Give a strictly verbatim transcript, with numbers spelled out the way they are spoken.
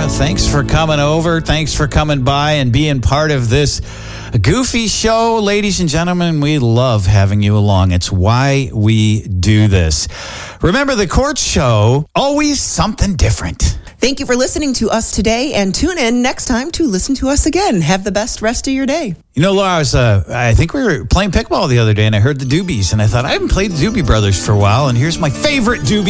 Yeah, thanks for coming over. Thanks for coming by and being part of this goofy show. Ladies and gentlemen, we love having you along. It's why we do this. Remember, the Court Show, always something different. Thank you for listening to us today, and tune in next time to listen to us again. Have the best rest of your day. You know, Laura, I, was, uh, I think we were playing pickleball the other day, and I heard the Doobies, and I thought, I haven't played the Doobie Brothers for a while, and here's my favorite Doobie